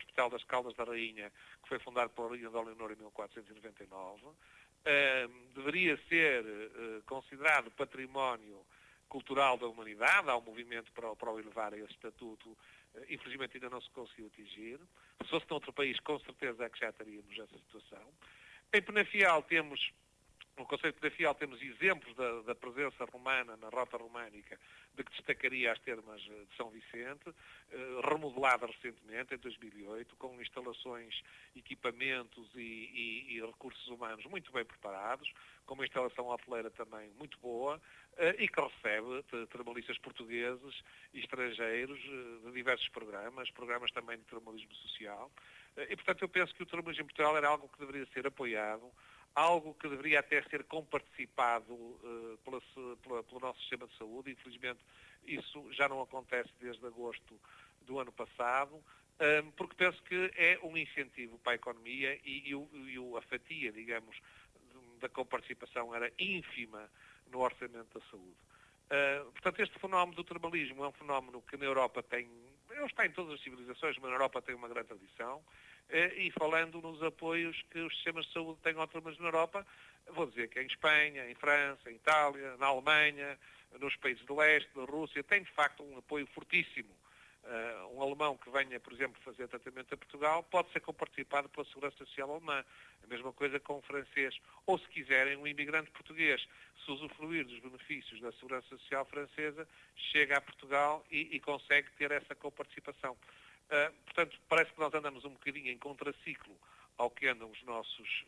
Hospital das Caldas da Rainha, que foi fundado pela Rainha Dona Leonor em 1499. Deveria ser considerado património cultural da humanidade. Há um movimento para o elevar a esse estatuto. Infelizmente ainda não se conseguiu atingir. Se fosse noutro país, com certeza é que já teríamos essa situação. Em Penafiel no Conselho de Penafiel temos exemplos da presença romana na rota românica, de que destacaria as termas de São Vicente, remodelada recentemente, em 2008, com instalações, equipamentos e recursos humanos muito bem preparados, com uma instalação hoteleira também muito boa, e que recebe termalistas portugueses e estrangeiros de diversos programas também de termalismo social. E, portanto, eu penso que o termalismo em Portugal era algo que deveria ser apoiado, algo que deveria até ser comparticipado pelo nosso sistema de saúde. Infelizmente, isso já não acontece desde agosto do ano passado, porque penso que é um incentivo para a economia e a fatia, digamos, da comparticipação era ínfima no orçamento da saúde. Portanto, este fenómeno do termalismo é um fenómeno que na Europa ele está em todas as civilizações, mas na Europa tem uma grande tradição. E falando nos apoios que os sistemas de saúde têm ao termalismo na Europa, vou dizer que em Espanha, em França, em Itália, na Alemanha, nos países de leste, na Rússia, tem de facto um apoio fortíssimo. Um alemão que venha, por exemplo, fazer tratamento a Portugal pode ser comparticipado pela Segurança Social alemã. A mesma coisa com o francês. Ou, se quiserem, um imigrante português, se usufruir dos benefícios da Segurança Social francesa, chega a Portugal e consegue ter essa comparticipação. Portanto, parece que nós andamos um bocadinho em contraciclo ao que andam os nossos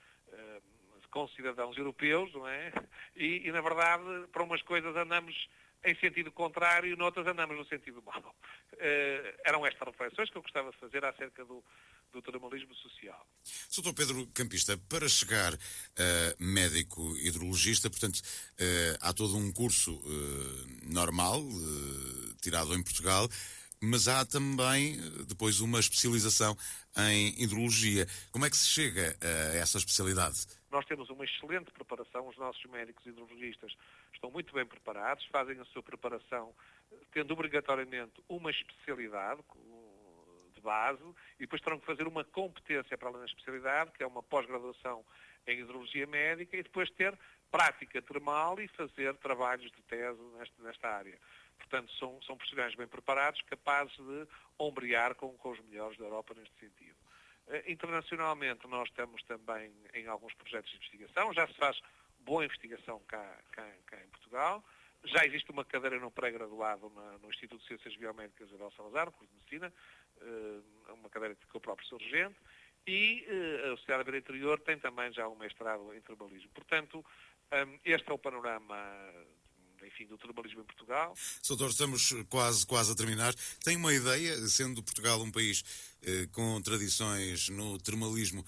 concidadãos europeus, não é? E, na verdade, para umas coisas andamos em sentido contrário e noutras andamos no sentido mau. Eram estas reflexões que eu gostava de fazer acerca do termalismo social. Sr. Pedro Campista, para chegar a médico hidrologista, portanto, há todo um curso normal, tirado em Portugal, mas há também depois uma especialização em hidrologia. Como é que se chega a essa especialidade? Nós temos uma excelente preparação, os nossos médicos hidrologistas estão muito bem preparados, fazem a sua preparação tendo obrigatoriamente uma especialidade de base e depois terão que fazer uma competência para além da especialidade, que é uma pós-graduação em hidrologia médica, e depois ter prática termal e fazer trabalhos de tese nesta área. Portanto, são profissionais bem preparados, capazes de ombrear com os melhores da Europa neste sentido. Internacionalmente, nós estamos também em alguns projetos de investigação, já se faz boa investigação cá em Portugal, já existe uma cadeira no pré-graduado no Instituto de Ciências Biomédicas Abel Salazar, no curso de Medicina, uma cadeira que ficou para o professor regente, e a Universidade da Beira Interior tem também já um mestrado em termalismo. Portanto, este é o panorama, enfim, do termalismo em Portugal. Doutor, estamos quase a terminar. Tem uma ideia, sendo Portugal um país com tradições no termalismo,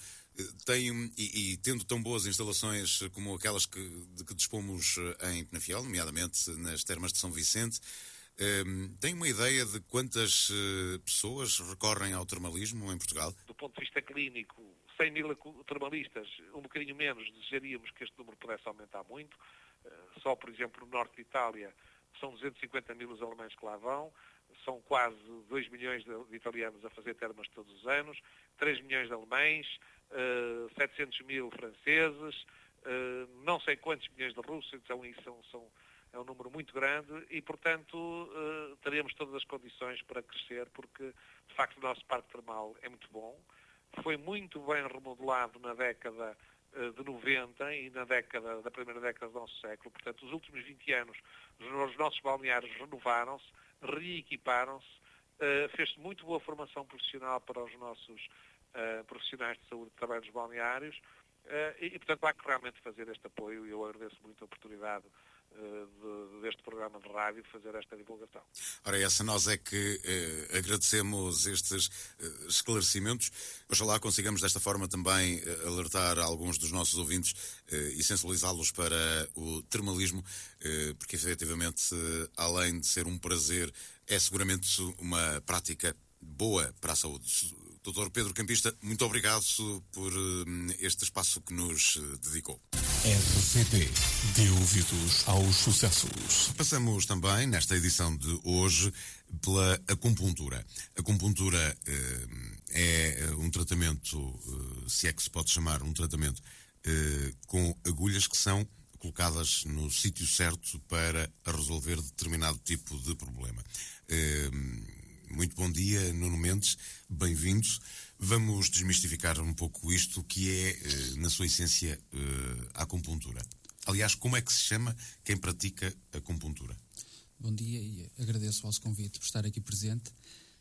e tendo tão boas instalações como aquelas de que dispomos em Penafiel, nomeadamente nas termas de São Vicente, tem uma ideia de quantas pessoas recorrem ao termalismo em Portugal? Do ponto de vista clínico, 100 mil termalistas, um bocadinho menos, desejaríamos que este número pudesse aumentar muito. Só, por exemplo, no norte de Itália, são 250 mil os alemães que lá vão, são quase 2 milhões de italianos a fazer termas todos os anos, 3 milhões de alemães, 700 mil franceses, não sei quantos milhões de russos, então isso é um número muito grande e, portanto, teremos todas as condições para crescer, porque, de facto, o nosso parque termal é muito bom, foi muito bem remodelado na década de 90 e na primeira década do nosso século. Portanto, os últimos 20 anos, os nossos balneários renovaram-se, reequiparam-se, fez-se muito boa formação profissional para os nossos profissionais de saúde que trabalham nos balneários e, portanto, há que realmente fazer este apoio e eu agradeço muito a oportunidade deste programa de rádio fazer esta divulgação. Ora, nós é que agradecemos estes esclarecimentos. Oxalá consigamos desta forma também alertar alguns dos nossos ouvintes e sensibilizá-los para o termalismo, porque efetivamente, além de ser um prazer, é seguramente uma prática boa para a saúde. Dr. Pedro Campista, muito obrigado por este espaço que nos dedicou. RCP, de ouvidos aos sucessos. Passamos também, nesta edição de hoje, pela acupuntura. A acupuntura é tratamento, se é que se pode chamar um tratamento, com agulhas que são colocadas no sítio certo para resolver determinado tipo de problema. Muito bom dia, Nuno Mendes, bem-vindo. Vamos desmistificar um pouco isto que é, na sua essência, a acupuntura. Aliás, como é que se chama quem pratica a acupuntura? Bom dia e agradeço o vosso convite por estar aqui presente.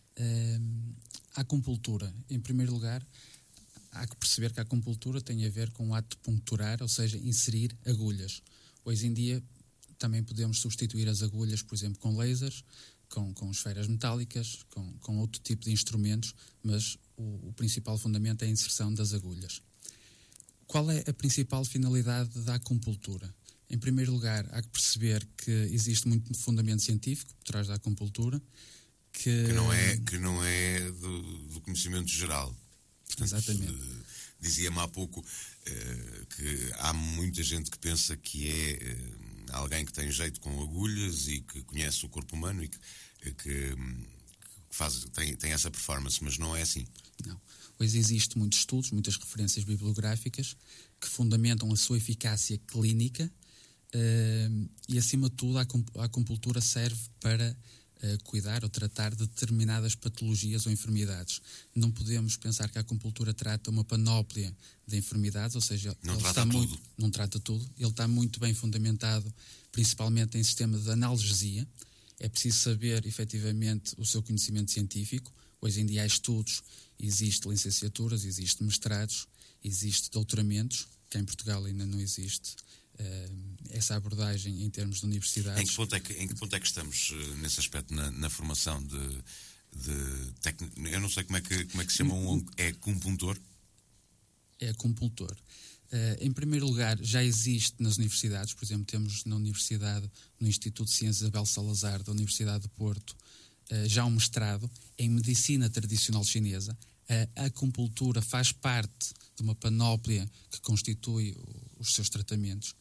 A acupuntura, em primeiro lugar, há que perceber que a acupuntura tem a ver com o ato de puncturar, ou seja, inserir agulhas. Hoje em dia também podemos substituir as agulhas, por exemplo, com lasers, com esferas metálicas, com outro tipo de instrumentos, mas o principal fundamento é a inserção das agulhas. Qual é a principal finalidade da acupuntura? Em primeiro lugar, há que perceber que existe muito fundamento científico por trás da acupuntura, que não é do conhecimento geral. Portanto, exatamente. Dizia-me há pouco que há muita gente que pensa que é alguém que tem jeito com agulhas e que conhece o corpo humano e que tem essa performance, mas não é assim. Não. Hoje existem muitos estudos, muitas referências bibliográficas que fundamentam a sua eficácia clínica e, acima de tudo, a acupuntura serve para cuidar ou tratar de determinadas patologias ou enfermidades. Não podemos pensar que a acupuntura trata uma panóplia de enfermidades, ou seja, não trata tudo. Ele está muito bem fundamentado, principalmente em sistema de analgesia. É preciso saber, efetivamente, o seu conhecimento científico. Hoje em dia há estudos, existem licenciaturas, existem mestrados, existem doutoramentos, que em Portugal ainda não existe essa abordagem em termos de universidades. Em que ponto é que estamos nesse aspecto, na formação eu não sei como é que se chama é acupuntor? É acupuntor. Em primeiro lugar, já existe nas universidades, por exemplo, temos na universidade, no Instituto de Ciências Abel Salazar, da Universidade de Porto, já um mestrado em medicina tradicional chinesa. A acupuntura faz parte de uma panóplia que constitui os seus tratamentos.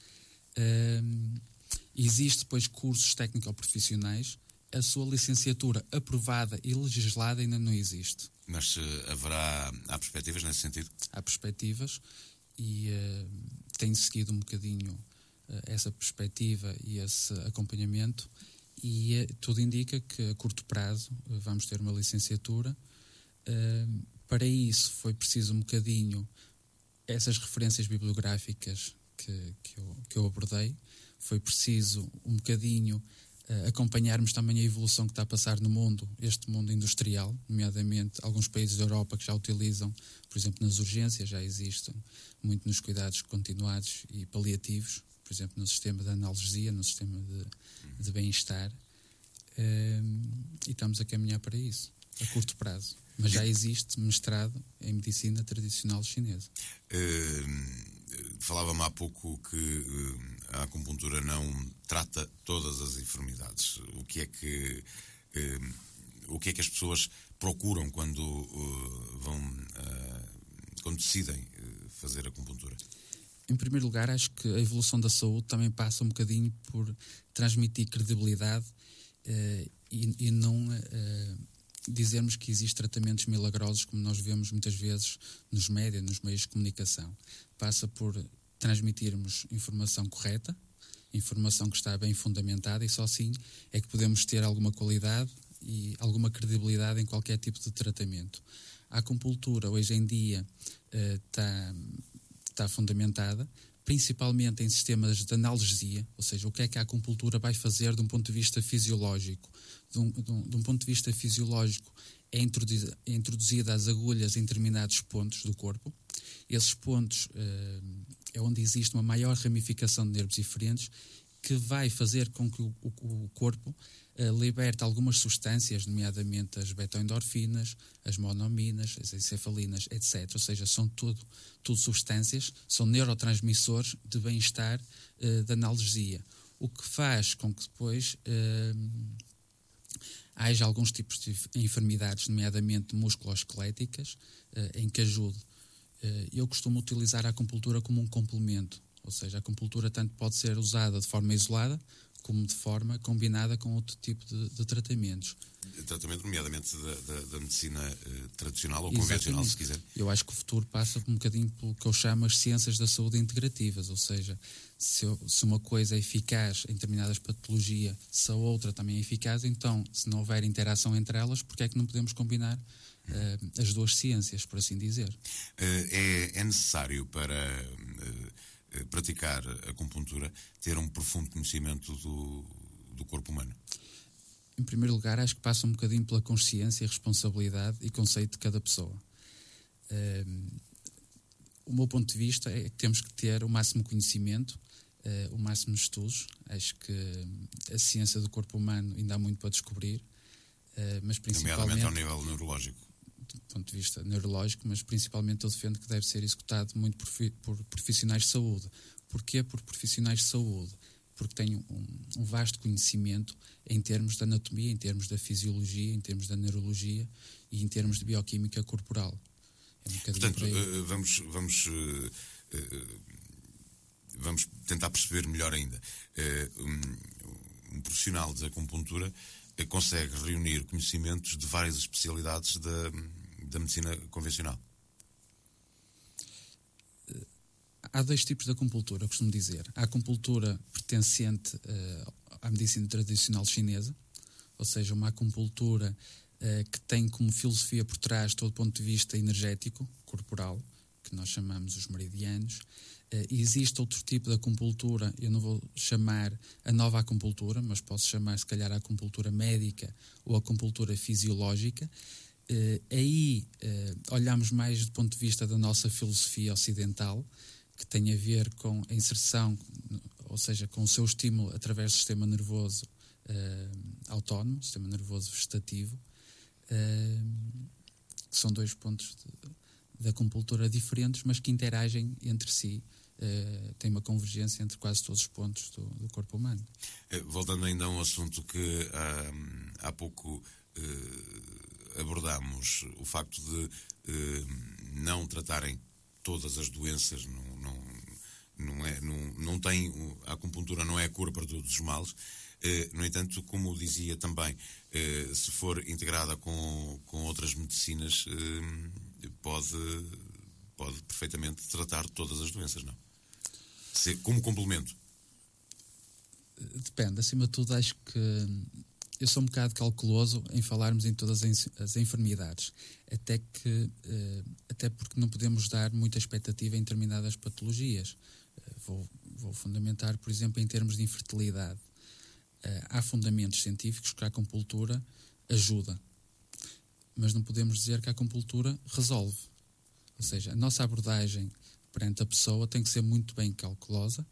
Existe depois cursos técnico-profissionais. A sua licenciatura aprovada e legislada ainda não existe. Mas há perspectivas nesse sentido? Há perspectivas e tenho seguido um bocadinho essa perspectiva e esse acompanhamento e tudo indica que a curto prazo vamos ter uma licenciatura. Para isso foi preciso um bocadinho essas referências bibliográficas que eu abordei. Foi preciso um bocadinho acompanharmos também a evolução que está a passar no mundo, este mundo industrial, nomeadamente alguns países da Europa que já utilizam, por exemplo, nas urgências, já existem muito nos cuidados continuados e paliativos, por exemplo, no sistema de analgesia, no sistema de bem-estar, e estamos a caminhar para isso, a curto prazo. Mas já existe mestrado em medicina tradicional chinesa. Falava-me há pouco que a acupuntura não trata todas as enfermidades. O que é que as pessoas procuram quando decidem fazer acupuntura? Em primeiro lugar, acho que a evolução da saúde também passa um bocadinho por transmitir credibilidade e não dizermos que existem tratamentos milagrosos como nós vemos muitas vezes nos médias, nos meios de comunicação. Passa por transmitirmos informação correta, informação que está bem fundamentada, e só assim é que podemos ter alguma qualidade e alguma credibilidade em qualquer tipo de tratamento. A acupuntura hoje em dia está fundamentada principalmente em sistemas de analgesia, ou seja, o que é que a acupuntura vai fazer de um ponto de vista fisiológico. De um ponto de vista fisiológico é introduzida as agulhas em determinados pontos do corpo. Esses pontos é onde existe uma maior ramificação de nervos diferentes que vai fazer com que o corpo liberte algumas substâncias, nomeadamente as beta-endorfinas, as monominas, as encefalinas, etc. Ou seja, são tudo substâncias, são neurotransmissores de bem-estar, de analgesia. O que faz com que depois haja alguns tipos de enfermidades, nomeadamente musculoesqueléticas, em que ajude. Eu costumo utilizar a acupuntura como um complemento, ou seja, a acupuntura tanto pode ser usada de forma isolada como de forma combinada com outro tipo de tratamentos. Tratamento, nomeadamente, da medicina tradicional ou convencional, se quiser. Eu acho que o futuro passa um bocadinho pelo que eu chamo as ciências da saúde integrativas, ou seja, se uma coisa é eficaz em determinadas patologias, se a outra também é eficaz, então, se não houver interação entre elas, porque é que não podemos combinar as duas ciências, por assim dizer? É necessário para praticar a acupuntura ter um profundo conhecimento do corpo humano? Em primeiro lugar, acho que passa um bocadinho pela consciência, responsabilidade e conceito de cada pessoa. O meu ponto de vista é que temos que ter o máximo conhecimento, o máximo de estudos. Acho que a ciência do corpo humano ainda há muito para descobrir, mas principalmente... Nomeadamente ao nível neurológico. Do ponto de vista neurológico, mas principalmente eu defendo que deve ser executado muito por profissionais de saúde. Porquê por profissionais de saúde? Porque têm um vasto conhecimento em termos de anatomia, em termos da fisiologia, em termos da neurologia e em termos de bioquímica corporal. É um bocadinho. Portanto, vamos tentar perceber melhor ainda. Um profissional de acupuntura consegue reunir conhecimentos de várias especialidades da medicina convencional. Há dois tipos de acupuntura, costumo dizer. Há a acupuntura pertencente à medicina tradicional chinesa, ou seja, uma acupuntura que tem como filosofia por trás todo o ponto de vista energético, corporal, que nós chamamos os meridianos. Existe outro tipo de acupuntura, eu não vou chamar a nova acupuntura, mas posso chamar se calhar a acupuntura médica ou a acupuntura fisiológica. Aí olhamos mais do ponto de vista da nossa filosofia ocidental, que tem a ver com a inserção, ou seja, com o seu estímulo através do sistema nervoso autónomo, sistema nervoso vegetativo, que são dois pontos de acupuntura diferentes, mas que interagem entre si, têm uma convergência entre quase todos os pontos do corpo humano. Voltando ainda a um assunto que há pouco abordámos, o facto de não tratarem todas as doenças, a acupuntura não é a cura para todos os males. No entanto, como dizia também, se for integrada com outras medicinas, pode perfeitamente tratar todas as doenças, não? Como complemento. Depende, acima de tudo acho que eu sou um bocado calculoso em falarmos em todas as enfermidades, até porque não podemos dar muita expectativa em determinadas patologias. Vou fundamentar, por exemplo, em termos de infertilidade. Há fundamentos científicos que a acupuntura ajuda, mas não podemos dizer que a acupuntura resolve. Ou seja, a nossa abordagem perante a pessoa tem que ser muito bem calculosa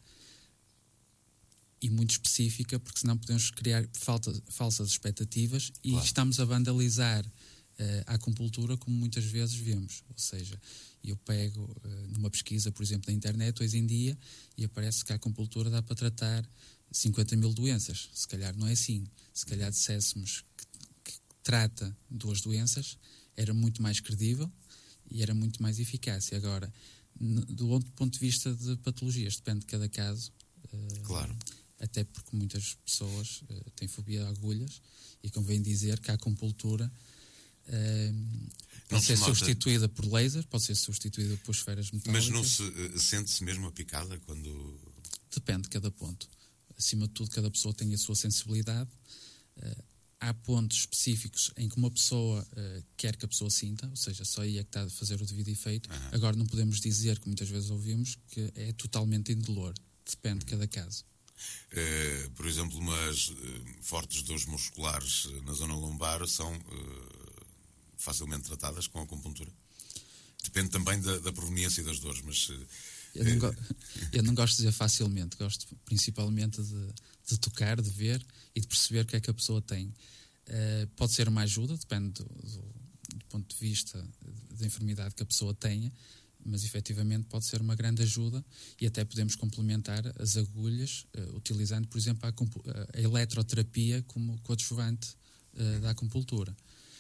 e muito específica, porque senão podemos criar falsas expectativas e estamos a vandalizar a acupuntura, como muitas vezes vemos. Ou seja, eu pego numa pesquisa, por exemplo, na internet, hoje em dia, e aparece que a acupuntura dá para tratar 50 mil doenças. Se calhar não é assim. Se calhar disséssemos que trata duas doenças, era muito mais credível e era muito mais eficaz. E agora, do outro ponto de vista de patologias, depende de cada caso. Claro. Até porque muitas pessoas têm fobia a agulhas e convém dizer que a acupuntura pode ser substituída por laser, pode ser substituída por esferas metálicas. Mas não se sente-se mesmo a picada quando... Depende de cada ponto. Acima de tudo, cada pessoa tem a sua sensibilidade. Há pontos específicos em que uma pessoa quer que a pessoa sinta, ou seja, só aí é que está a fazer o devido efeito. Agora não podemos dizer, que muitas vezes ouvimos, que é totalmente indolor. Depende de cada caso. Por exemplo, umas fortes dores musculares na zona lombar são facilmente tratadas com a acupuntura. Depende também da proveniência das dores, mas... Eu não gosto de dizer facilmente, gosto principalmente de tocar, de ver e de perceber o que é que a pessoa tem. Pode ser uma ajuda, depende do ponto de vista da enfermidade que a pessoa tenha, mas efetivamente pode ser uma grande ajuda e até podemos complementar as agulhas utilizando, por exemplo, a eletroterapia como coadjuvante da acupuntura.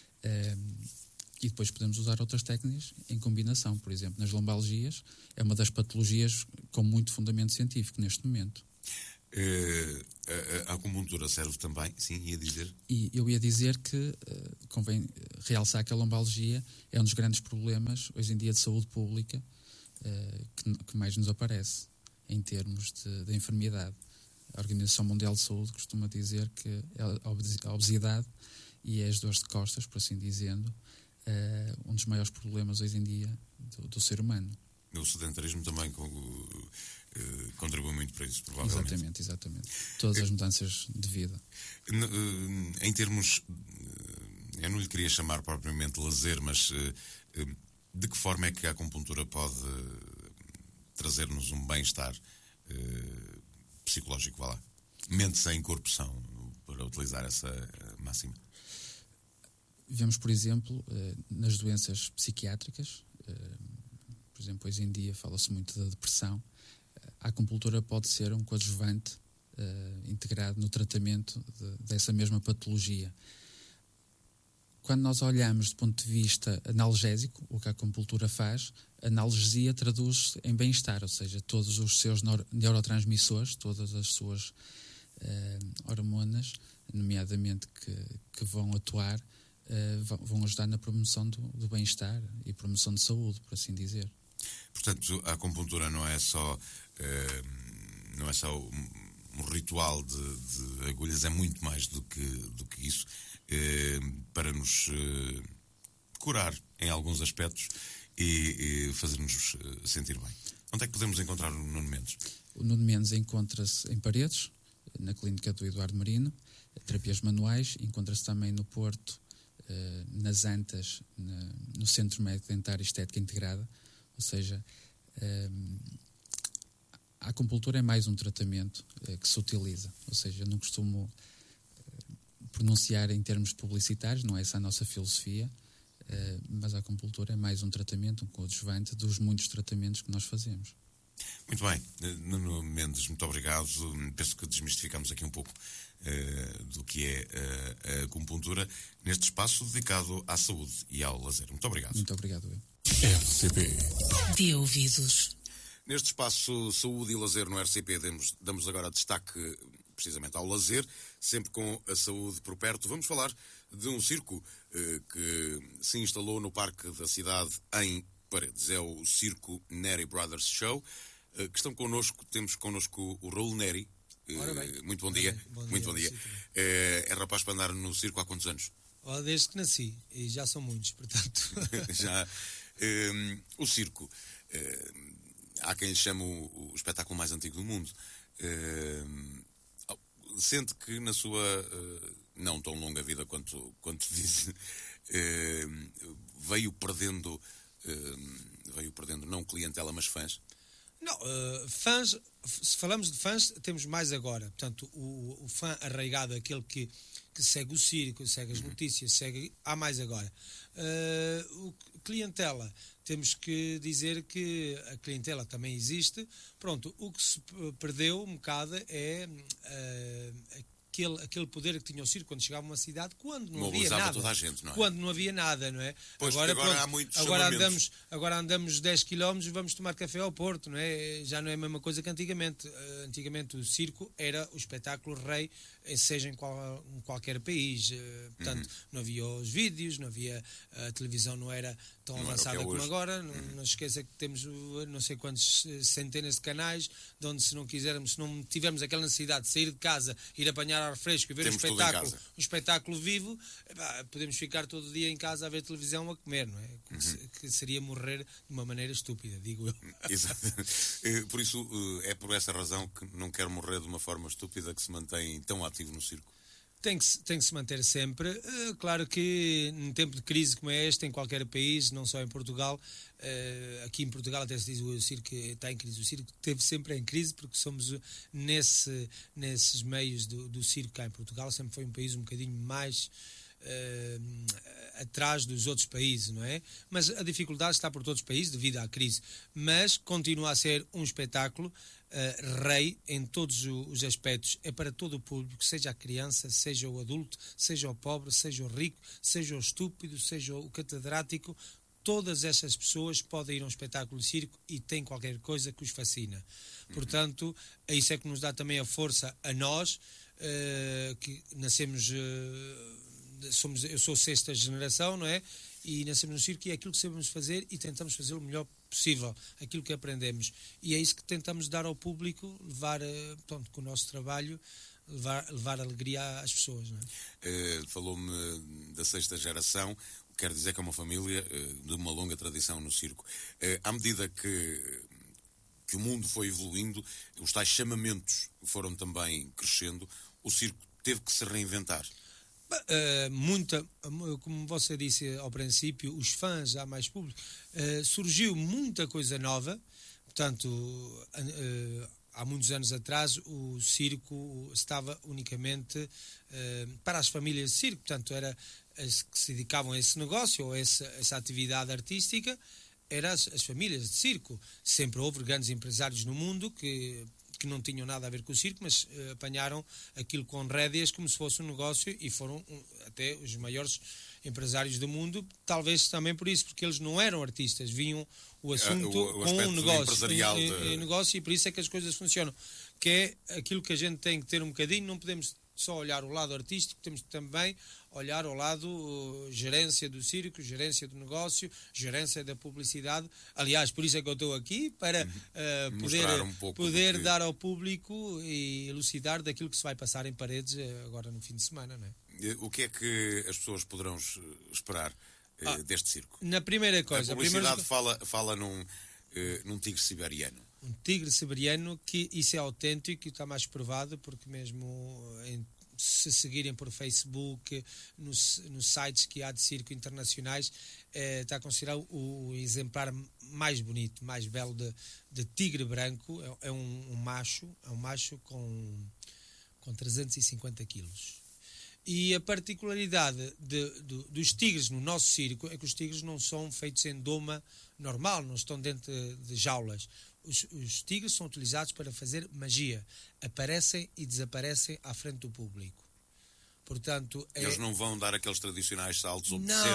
E depois podemos usar outras técnicas em combinação. Por exemplo, nas lombalgias, é uma das patologias com muito fundamento científico neste momento. A acupuntura serve também, sim, ia dizer? E eu ia dizer que convém realçar que a lombalgia é um dos grandes problemas, hoje em dia, de saúde pública, que mais nos aparece, em termos de enfermidade. A Organização Mundial de Saúde costuma dizer que a obesidade e as dores de costas, por assim dizendo, um dos maiores problemas hoje em dia do ser humano. O sedentarismo também contribui muito para isso, provavelmente. Exatamente. Todas as mudanças de vida. Em termos, eu não lhe queria chamar propriamente lazer, mas de que forma é que a acupuntura pode trazer-nos um bem-estar psicológico, vá lá? Mente sem corpo são, para utilizar essa máxima. Vemos, por exemplo, nas doenças psiquiátricas, por exemplo, hoje em dia fala-se muito da depressão. A acupuntura pode ser um coadjuvante integrado no tratamento dessa mesma patologia. Quando nós olhamos do ponto de vista analgésico, o que a acupuntura faz, a analgesia traduz-se em bem-estar, ou seja, todos os seus neurotransmissores, todas as suas hormonas, nomeadamente que vão atuar, vão ajudar na promoção do bem-estar e promoção de saúde, por assim dizer. Portanto, a acupuntura não é só um ritual de agulhas, é muito mais do que isso, para nos curar em alguns aspectos e fazer-nos sentir bem. Onde é que podemos encontrar o Nuno Mendes? O Nuno Mendes encontra-se em Paredes, na clínica do Eduardo Marino, terapias manuais, encontra-se também no Porto, nas Antas, no Centro Médico Dentário e Estética Integrada. Ou seja, a acupuntura é mais um tratamento que se utiliza. Ou seja, eu não costumo pronunciar em termos publicitários, não é essa a nossa filosofia, mas a acupuntura é mais um tratamento, um coadjuvante dos muitos tratamentos que nós fazemos. Muito bem. Nuno Mendes, muito obrigado. Penso que desmistificamos aqui um pouco do que é a acupuntura neste espaço dedicado à saúde e ao lazer. Muito obrigado. Muito obrigado. RCP. De ouvidos. Neste espaço Saúde e Lazer no RCP damos agora destaque precisamente ao lazer, sempre com a saúde por perto. Vamos falar de um circo que se instalou no Parque da Cidade em Paredes. É o Circo Neri Brothers Show, que estão connosco. Temos connosco o Raul Neri. Muito bom dia. Muito bom dia. É rapaz para andar no circo há quantos anos? Desde que nasci, e já são muitos, portanto. Já. O circo, há quem lhe chame o espetáculo mais antigo do mundo. Sente que na sua não tão longa vida quanto disse, veio perdendo não clientela, mas fãs? Não, fãs, se falamos de fãs, temos mais agora. Portanto, o fã arraigado, aquele que segue o circo, segue as notícias, há mais agora. Clientela, temos que dizer que a clientela também existe. Pronto, o que se perdeu um bocado é aquele poder que tinha o circo quando chegava a uma cidade, quando não havia nada. Toda a gente, não é? Quando não havia nada, não é? Pois, agora há muitos agora andamos 10 km e vamos tomar café ao Porto, não é? Já não é a mesma coisa que antigamente. Antigamente o circo era o espetáculo rei, seja em qualquer país. Portanto, não havia os vídeos, não havia, a televisão não era tão avançada como agora. Não se esqueça que temos não sei quantas centenas de canais, de onde se não tivermos aquela necessidade de sair de casa, ir apanhar ar fresco e ver um espetáculo vivo, podemos ficar todo o dia em casa a ver televisão, a comer, não é? Que seria morrer de uma maneira estúpida, digo eu. Exato. Por isso, é por essa razão que não quero morrer de uma forma estúpida que se mantém tão ativo no circo. Tem que se manter sempre. Claro que num tempo de crise como é este, em qualquer país, não só em Portugal, aqui em Portugal até se diz o circo está em crise. O circo esteve sempre em crise porque somos nesses meios do circo cá em Portugal, sempre foi um país um bocadinho mais atrás dos outros países, não é? Mas a dificuldade está por todos os países devido à crise, mas continua a ser um espetáculo rei em todos os aspectos, é para todo o público, seja a criança, seja o adulto, seja o pobre, seja o rico, seja o estúpido, seja o catedrático, todas essas pessoas podem ir a um espetáculo de circo e têm qualquer coisa que os fascina. Portanto, isso é que nos dá também a força a nós, que nascemos, eu sou sexta geração, não é? E nascemos no circo e é aquilo que sabemos fazer e tentamos fazer o melhor possível, aquilo que aprendemos. E é isso que tentamos dar ao público, levar, portanto, com o nosso trabalho, levar alegria às pessoas. Não é? Falou-me da sexta geração, quer dizer que é uma família de uma longa tradição no circo. À medida que o mundo foi evoluindo, os tais chamamentos foram também crescendo, o circo teve que se reinventar. Como você disse ao princípio, os fãs, há mais público, surgiu muita coisa nova. Portanto, há muitos anos atrás o circo estava unicamente para as famílias de circo, portanto era as que se dedicavam a esse negócio ou a essa atividade artística, eram as famílias de circo. Sempre houve grandes empresários no mundo que não tinham nada a ver com o circo, mas apanharam aquilo com rédeas como se fosse um negócio e foram até os maiores empresários do mundo, talvez também por isso, porque eles não eram artistas, viam o assunto com um negócio, e por isso é que as coisas funcionam, que é aquilo que a gente tem que ter um bocadinho, não podemos só olhar o lado artístico, temos que também olhar ao lado gerência do circo, gerência do negócio, gerência da publicidade. Aliás, por isso é que eu estou aqui, para poder dar ao público e elucidar daquilo que se vai passar em Paredes agora no fim de semana. Não é? O que é que as pessoas poderão esperar deste circo? Na primeira coisa... A publicidade fala num tigre siberiano. Um tigre siberiano, que isso é autêntico e está mais provado, porque mesmo se seguirem por Facebook, nos sites que há de circo internacionais, está considerado o exemplar mais bonito, mais belo de tigre branco. É um macho com 350 quilos. E a particularidade dos tigres no nosso circo é que os tigres não são feitos em doma normal, não estão dentro de jaulas. Os tigres são utilizados para fazer magia. Aparecem e desaparecem à frente do público. Portanto, eles não vão dar aqueles tradicionais saltos,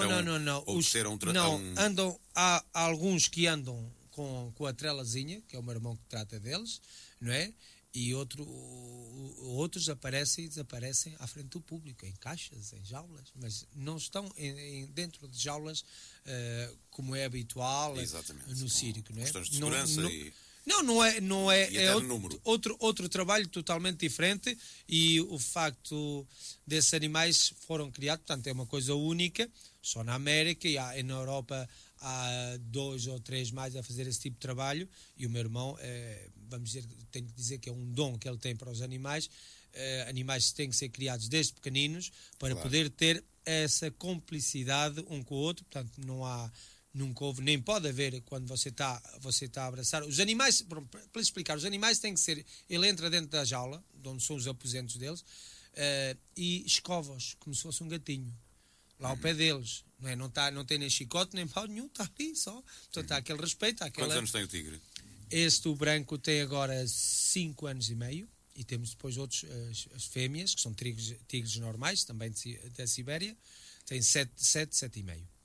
não. Há alguns que andam com a trelazinha, que é o meu irmão que trata deles, não é? E outros aparecem e desaparecem à frente do público, em caixas, em jaulas, mas não estão dentro de jaulas como é habitual no circo. Não é? Questões de segurança Não é. E até de número. Outro trabalho totalmente diferente, e o facto desses animais foram criados, portanto, é uma coisa única, só na América, e na Europa há 2 ou 3 mais a fazer esse tipo de trabalho, e o meu irmão, tenho que dizer que é um dom que ele tem para os animais. Animais têm que ser criados desde pequeninos para poder ter essa complicidade um com o outro, portanto, nunca houve, nem pode haver quando você está a abraçar. Os animais, para explicar, os animais têm que ser, ele entra dentro da jaula, de onde são os aposentos deles, e escova-os, como se fosse um gatinho, lá ao pé deles. Não tem nem chicote, nem pau nenhum, está ali só. Portanto, há aquele respeito. Quantos anos tem o tigre? O branco tem agora 5 anos e meio, e temos depois outros, as fêmeas, que são tigres normais, também da Sibéria, têm 7 e meio.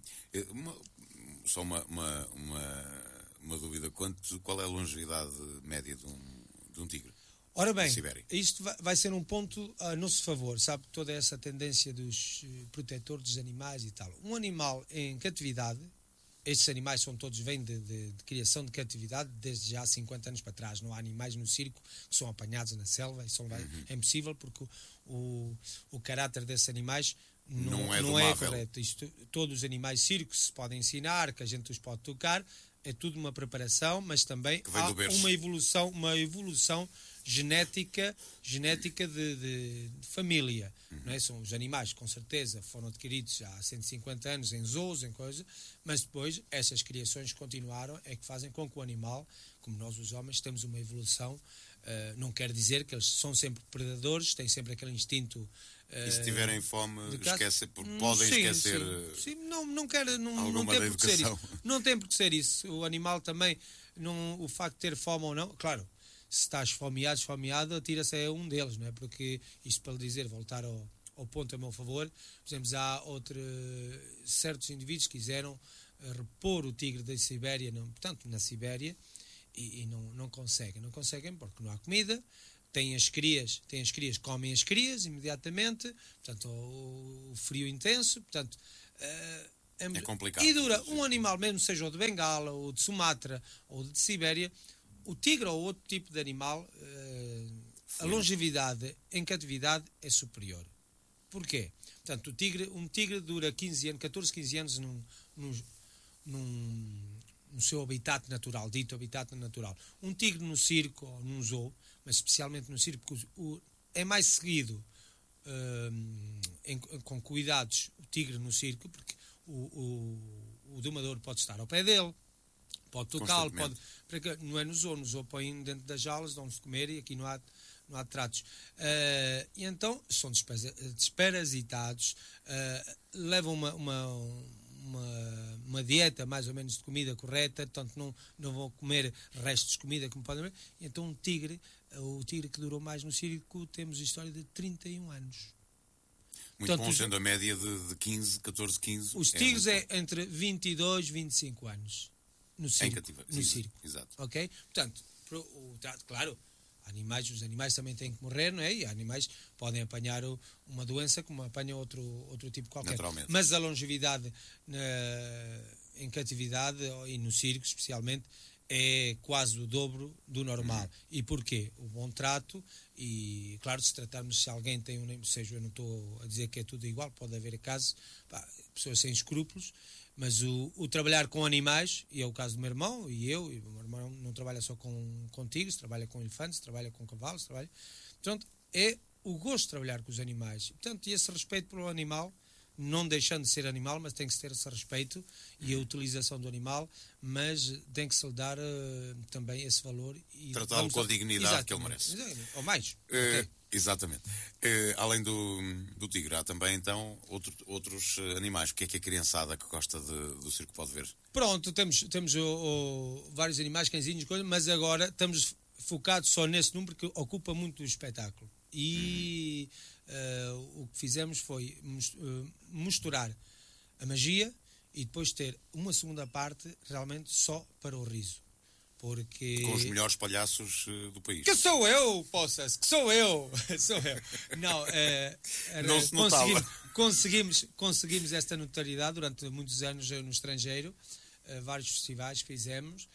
Só uma dúvida, qual é a longevidade média de um tigre? Ora bem, isto vai ser um ponto a nosso favor, sabe, toda essa tendência dos protetores dos animais e tal. Um animal em catividade, estes animais vêm de criação de catividade desde já há 50 anos para trás. Não há animais no circo que são apanhados na selva, é impossível, porque o caráter desses animais não é correto. Todos os animais circo se podem ensinar, que a gente os pode tocar, é tudo uma preparação, mas também há uma evolução genética de família. Não é? São os animais, com certeza, foram adquiridos há 150 anos em zoos, em coisas, mas depois essas criações continuaram, é que fazem com que o animal, como nós os homens, temos uma evolução. Não quer dizer que eles são sempre predadores, têm sempre aquele instinto. E se tiverem fome, podem esquecer. Sim, não tem por que ser isso. Não tem por que ser isso. O animal também, o facto de ter fome ou não, claro, se está esfomeado, atira-se a um deles, não é? Porque isto para lhe dizer, voltar ao ponto a meu favor, por exemplo, há certos indivíduos que quiseram repor o tigre da Sibéria, portanto, na Sibéria, e não conseguem porque não há comida. Têm as crias, comem as crias imediatamente, portanto, o frio intenso, portanto, é complicado. E dura um animal, mesmo seja o de Bengala, ou de Sumatra, ou de Sibéria, o tigre ou outro tipo de animal, a longevidade em catividade é superior. Porquê? Portanto, um tigre dura 14, 15 anos no seu habitat natural, dito habitat natural. Um tigre no circo ou num zoo, mas especialmente no circo, porque é mais seguido com cuidados o tigre no circo, porque o domador pode estar ao pé dele, pode tocá-lo, não é no zoo põem dentro das jaulas, dão-lhes de comer e aqui não há tratos. E então são desparasitados, levam uma dieta mais ou menos de comida correta, portanto não vão comer restos de comida como podem ver. E então o tigre que durou mais no circo, temos história de 31 anos. Muito bom, sendo a média de 14, 15. Os tigres é entre 22 e 25 anos no circo. Exato. Ok? Portanto, claro, os animais também têm que morrer, não é? E animais podem apanhar uma doença como apanha outro tipo qualquer. Naturalmente. Mas a longevidade em catividade e no circo especialmente é quase o dobro do normal. E porquê? O bom trato e, claro, se tratarmos, se alguém tem eu não estou a dizer que é tudo igual, pode haver casos, pessoas sem escrúpulos, mas o trabalhar com animais, e é o caso do meu irmão, e o meu irmão não trabalha só com tigres, trabalha com elefantes, trabalha com cavalos, portanto, é o gosto de trabalhar com os animais. Portanto, e esse respeito pelo animal, não deixando de ser animal, mas tem que se ter esse respeito e a utilização do animal, mas tem que se lhe dar também esse valor. E tratá-lo com a dignidade que ele merece. Ou mais. Exatamente. Além do tigre, há também então outros animais. O que é a criançada que gosta do circo pode ver? Pronto, temos vários animais, cãezinhos, mas agora estamos focados só nesse número que ocupa muito o espetáculo. E o que fizemos foi misturar a magia e depois ter uma segunda parte realmente só para o riso. Porque... Com os melhores palhaços do país. Que sou eu, poças, que sou eu. Sou eu. Não, não se notava. Conseguimos esta notoriedade durante muitos anos no estrangeiro, vários festivais que fizemos.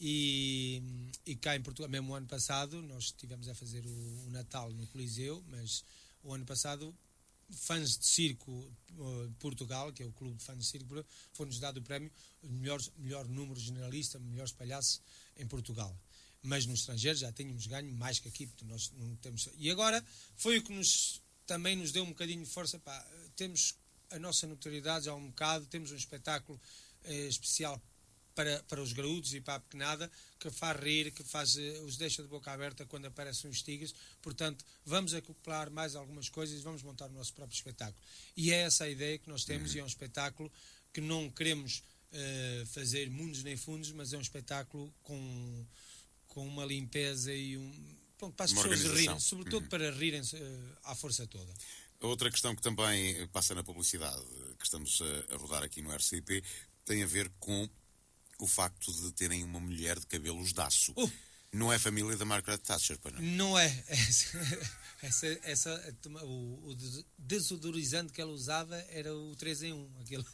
E cá em Portugal, mesmo o ano passado, nós estivemos a fazer o Natal no Coliseu, mas o ano passado, Fãs de Circo Portugal, que é o clube de fãs de circo, foi-nos dado o prémio melhor número generalista, melhores palhaços em Portugal. Mas no estrangeiro já tínhamos ganho mais que aqui, porque nós não temos. E agora foi o que também nos deu um bocadinho de força. Temos a nossa notoriedade já um bocado, temos um espetáculo especial para os graúdos e para a pequenada, que faz rir, que os deixa de boca aberta quando aparecem os tigres. Portanto, vamos acoplar mais algumas coisas e vamos montar o nosso próprio espetáculo. E é essa a ideia que nós temos, e é um espetáculo que não queremos fazer mundos nem fundos, mas é um espetáculo com uma limpeza e para as pessoas rirem, sobretudo para rirem à força toda. A outra questão que também passa na publicidade que estamos a rodar aqui no RCP tem a ver com o facto de terem uma mulher de cabelos de aço. Não é família da Margaret Thatcher, para não? Não é. O desodorizante que ela usava era o 3 em 1. Aquele...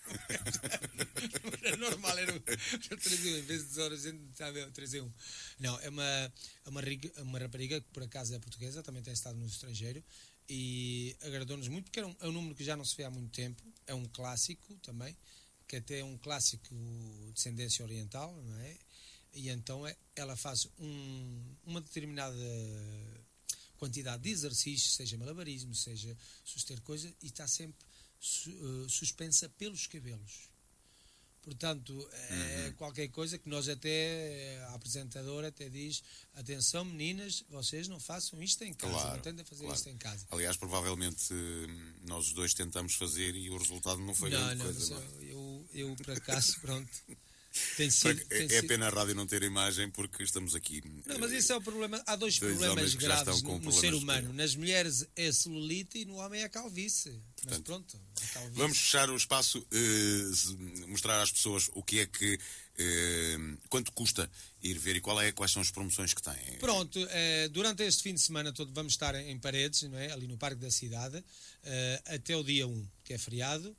era normal, era o 3 em 1. Em vez de desodorizante, estava o 3 em 1. Não, é uma rapariga que por acaso é portuguesa, também tem estado no estrangeiro, e agradou-nos muito, porque é um número que já não se vê há muito tempo. É um clássico também, que até é um clássico de descendência oriental, não é? E então ela faz uma determinada quantidade de exercícios, seja malabarismo, seja suster coisa, e está sempre suspensa pelos cabelos. Portanto, é qualquer coisa que nós a apresentadora até diz: atenção meninas, vocês não façam isto em casa, não tentem fazer isto em casa. Aliás, provavelmente nós os dois tentamos fazer e o resultado não foi grande coisa. Eu por acaso, pronto, É pena a rádio não ter imagem porque estamos aqui. Não, mas esse é o problema. Há dois problemas graves no ser humano. Nas mulheres é a celulite e no homem é a calvície. Mas pronto, a calvície. Vamos fechar o espaço, mostrar às pessoas o que é que. Quanto custa ir ver e quais são as promoções que têm? Pronto, durante este fim de semana todo vamos estar em Paredes, não é? Ali no Parque da Cidade, até o dia 1, que é feriado.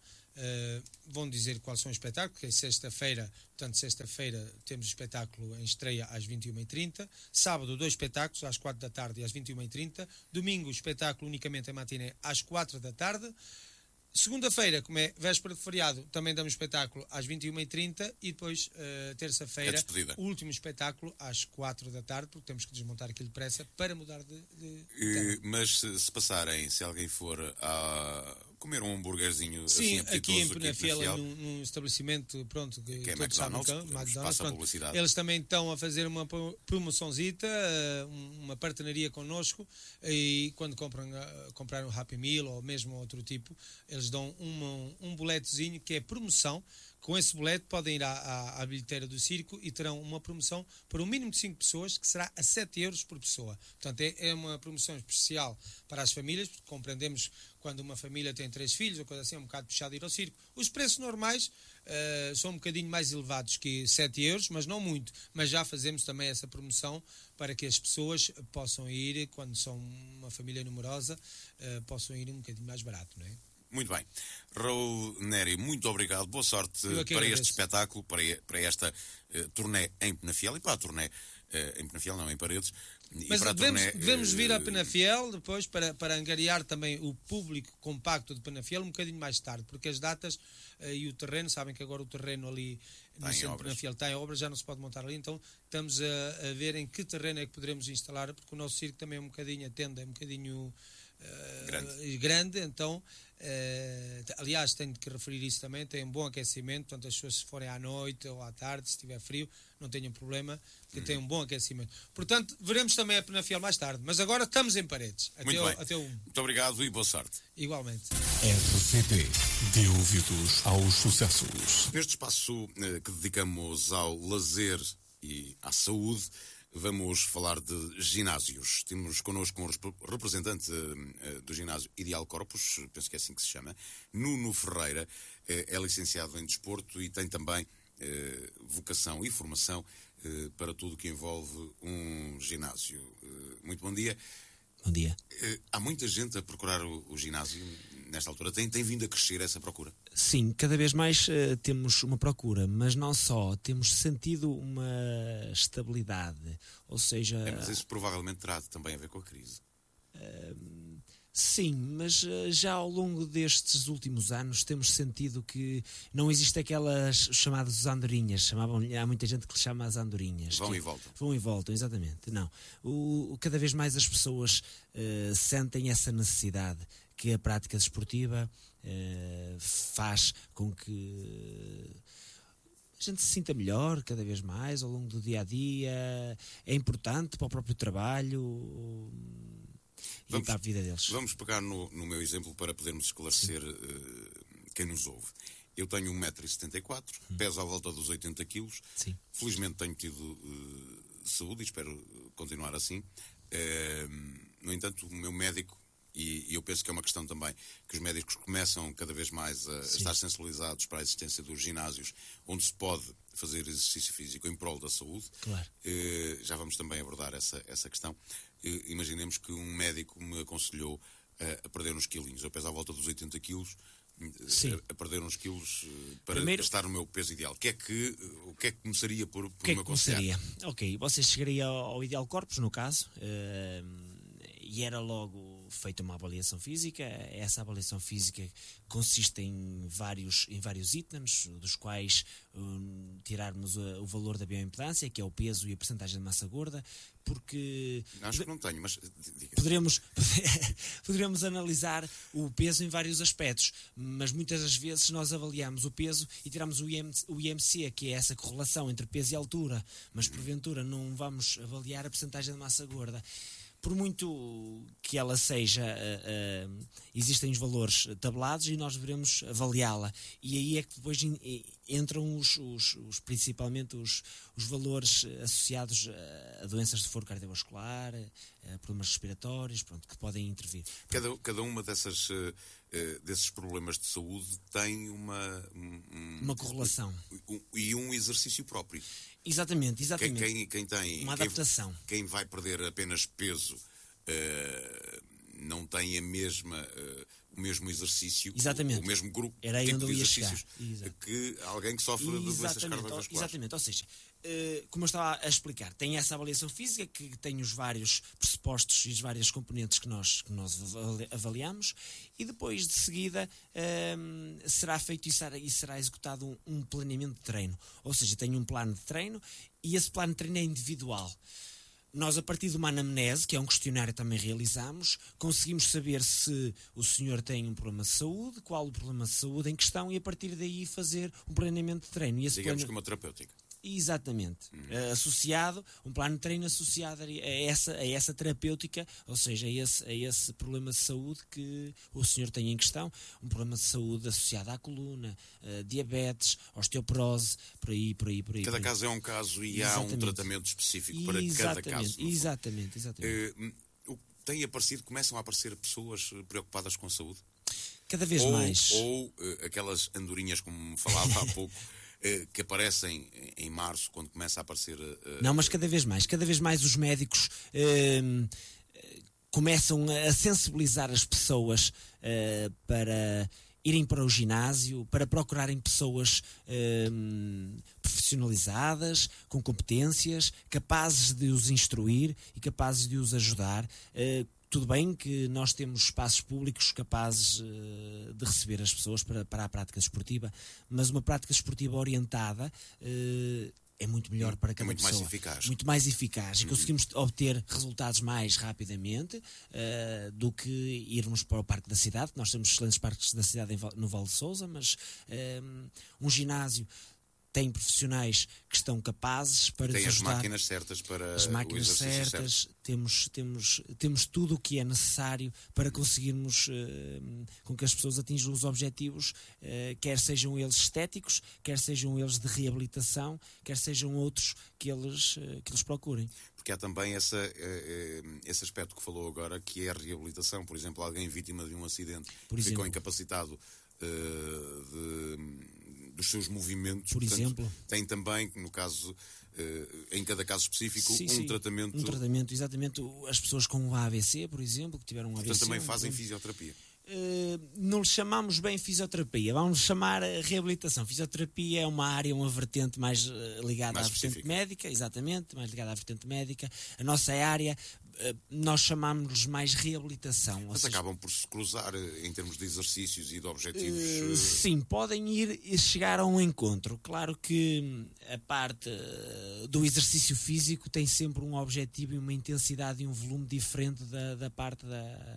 Vão dizer quais são os espetáculos, que é sexta-feira, portanto sexta-feira temos o espetáculo em estreia às 21h30, sábado 2 espetáculos às 4 da tarde e às 21h30, domingo o espetáculo unicamente em matiné às 4 da tarde, segunda-feira, como é véspera de feriado, também damos espetáculo às 21h30 e depois terça-feira o último espetáculo às 4 da tarde, porque temos que desmontar aquilo depressa para mudar de mas se passarem, se alguém for a comer um hambúrguerzinho assim apetitoso aqui em Penafiel, num estabelecimento pronto, que é McDonald's, pronto, eles também estão a fazer uma promoçãozita, uma parceria connosco, e quando comprar um Happy Meal ou mesmo outro tipo, eles dão um boletezinho que é promoção. Com esse boleto podem ir à bilheteira do circo e terão uma promoção para um mínimo de 5 pessoas, que será a 7 euros por pessoa. Portanto, é uma promoção especial para as famílias, porque compreendemos quando uma família tem 3 filhos ou coisa assim, é um bocado puxado ir ao circo. Os preços normais são um bocadinho mais elevados que 7 euros, mas não muito. Mas já fazemos também essa promoção para que as pessoas possam ir, quando são uma família numerosa, possam ir um bocadinho mais barato, não é? Muito bem. Raul Neri, muito obrigado. Boa sorte para este espetáculo, para esta turnê em Penafiel e para a turnê em Penafiel, não, em Paredes. Mas devemos vir a Penafiel depois para angariar também o público compacto de Penafiel um bocadinho mais tarde, porque as datas e o terreno, sabem que agora o terreno ali no centro de Penafiel está em obras, já não se pode montar ali, então estamos a ver em que terreno é que poderemos instalar, porque o nosso circo também é um bocadinho, a tenda é um bocadinho grande, então aliás tenho que referir isso também, tem um bom aquecimento, portanto as pessoas se forem à noite ou à tarde, se estiver frio, não tenham problema, porque tem um bom aquecimento. Portanto, veremos também a Penafiel mais tarde, mas agora estamos em Paredes. Até Muito obrigado e boa sorte. Igualmente. RCP, de ouvidos aos sucessos. Neste espaço que dedicamos ao lazer e à saúde, vamos falar de ginásios. Temos connosco um representante do ginásio Ideal Corpus, penso que é assim que se chama, Nuno Ferreira, é licenciado em desporto e tem também vocação e formação para tudo o que envolve um ginásio. Muito bom dia. Bom dia. Há muita gente a procurar o ginásio nesta altura. Tem vindo a crescer essa procura? Sim, cada vez mais temos uma procura, mas não só, temos sentido uma estabilidade, ou seja... mas isso provavelmente terá também a ver com a crise. Sim, mas já ao longo destes últimos anos temos sentido que não existe aquelas chamadas andorinhas, há muita gente que lhe chama as andorinhas. Vão e voltam. Vão e voltam, exatamente. Não. Cada vez mais as pessoas sentem essa necessidade que a prática desportiva faz com que a gente se sinta melhor cada vez mais ao longo do dia-a-dia, é importante para o próprio trabalho... e para a vida deles. Vamos pegar no meu exemplo para podermos esclarecer quem nos ouve. Eu tenho 1,74 m, peso à volta dos 80 kg. Sim. Felizmente tenho tido saúde e espero continuar assim. No entanto, o meu médico, e eu penso que é uma questão também, que os médicos começam cada vez mais a estar sensibilizados para a existência dos ginásios onde se pode fazer exercício físico em prol da saúde. Claro. Já vamos também abordar essa questão. Imaginemos que um médico me aconselhou a perder uns quilinhos. Eu peso à volta dos 80 quilos, a perder uns quilos para estar no meu peso ideal. O que é que começaria por me aconselhar? Ok, você chegaria ao Ideal Corpus, no caso, e era logo feita uma avaliação física. Essa avaliação física consiste em vários itens, dos quais tirarmos o valor da bioimpedância, que é o peso e a percentagem de massa gorda, porque... Acho que não tenho, mas... Poderemos analisar o peso em vários aspectos, mas muitas das vezes nós avaliamos o peso e tiramos o IMC, que é essa correlação entre peso e altura, mas porventura não vamos avaliar a percentagem de massa gorda. por muito que ela seja, existem os valores tabelados e nós devemos avaliá-la. E aí é que depois entram principalmente os valores associados a doenças de foro cardiovascular, a problemas respiratórios, pronto, que podem intervir. Cada uma desses problemas de saúde tem uma correlação. E um exercício próprio. Exatamente. Quem tem uma adaptação. Quem vai perder apenas peso não tem o mesmo exercício, exatamente, o mesmo grupo era tipo onde eu de ia exercícios chegar. Que alguém que sofre de doenças cardiovasculares. Exatamente, ou seja, como eu estava a explicar, tem essa avaliação física que tem os vários pressupostos e as várias componentes que nós avaliamos, e depois de seguida será feito e será executado um planeamento de treino. Ou seja, tem um plano de treino e esse plano de treino é individual. Nós, a partir de uma anamnese, que é um questionário que também realizamos, conseguimos saber se o senhor tem um problema de saúde, qual o problema de saúde em questão, e a partir daí fazer um planeamento de treino. E digamos que uma terapêutica. Exatamente. Associado, um plano de treino associado a essa terapêutica, ou seja, a esse problema de saúde que o senhor tem em questão, um problema de saúde associado à coluna, diabetes, osteoporose, por aí. Cada caso é um caso e há um tratamento específico para cada caso. Exatamente. Começam a aparecer pessoas preocupadas com a saúde? Cada vez mais. Ou aquelas andorinhas, como me falava há pouco, que aparecem em março, quando começa a aparecer... Não, mas cada vez mais os médicos começam a sensibilizar as pessoas para irem para o ginásio, para procurarem pessoas profissionalizadas, com competências, capazes de os instruir e capazes de os ajudar. Tudo bem que nós temos espaços públicos capazes de receber as pessoas para a prática desportiva, mas uma prática desportiva orientada é muito melhor para cada pessoa. Muito mais eficaz. E conseguimos obter resultados mais rapidamente do que irmos para o Parque da Cidade. Nós temos excelentes parques da cidade no Val de Sousa, mas um ginásio tem profissionais que estão capazes para tem ajudar. As máquinas certas para as máquinas o exercício certas, temos tudo o que é necessário para conseguirmos com que as pessoas atinjam os objetivos, quer sejam eles estéticos, quer sejam eles de reabilitação, quer sejam outros que eles procurem. Porque há também esse aspecto que falou agora, que é a reabilitação. Por exemplo, alguém vítima de um acidente ficou incapacitado dos seus movimentos. Por exemplo. Tem também, no caso, em cada caso específico, tratamento. Um tratamento, exatamente. As pessoas com um AVC, por exemplo, que tiveram um AVC. Portanto, também fazem fisioterapia. Não lhe chamamos bem fisioterapia, vamos chamar reabilitação. Fisioterapia é uma área, uma vertente mais ligada à vertente médica, exatamente, mais ligada à vertente médica. A nossa área, nós chamamos mais reabilitação. Mas acabam por se cruzar em termos de exercícios e de objetivos? Sim, podem chegar a um encontro. Claro que a parte do exercício físico tem sempre um objetivo e uma intensidade e um volume diferente da parte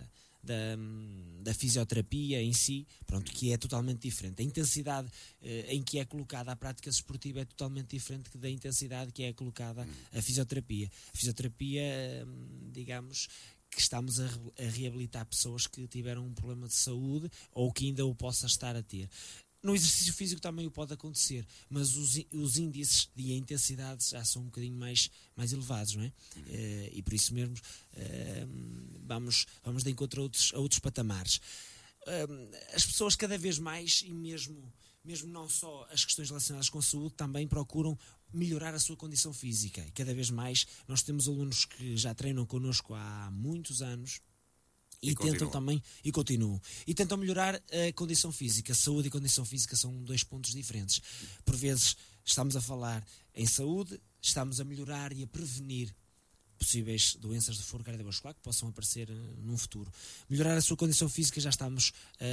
da fisioterapia em si, pronto, que é totalmente diferente. A intensidade em que é colocada a prática desportiva é totalmente diferente da intensidade que é colocada a fisioterapia. A fisioterapia, digamos, que estamos a reabilitar pessoas que tiveram um problema de saúde ou que ainda o possa estar a ter. No exercício físico também o pode acontecer, mas os índices de intensidade já são um bocadinho mais elevados, não é? E por isso mesmo vamos de encontro a outros patamares. As pessoas cada vez mais, e mesmo não só as questões relacionadas com a saúde, também procuram melhorar a sua condição física. E cada vez mais nós temos alunos que já treinam connosco há muitos anos, e tentam também, e continuam, e tentam melhorar a condição física. Saúde e condição física são dois pontos diferentes. Por vezes estamos a falar em saúde, estamos a melhorar e a prevenir possíveis doenças de foro cardiovascular que possam aparecer num futuro. Melhorar a sua condição física, já estamos